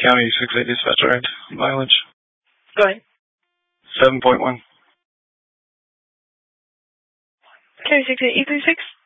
County 680 dispatch ride mileage. Go ahead. 7.1. County 68036.